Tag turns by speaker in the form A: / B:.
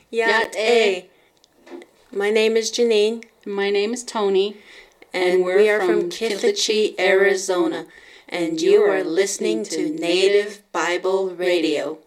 A: Yat A. My name is Janine.
B: My name is Tony.
A: And we are from Kithachee, Arizona. And you are listening to Native Bible Radio.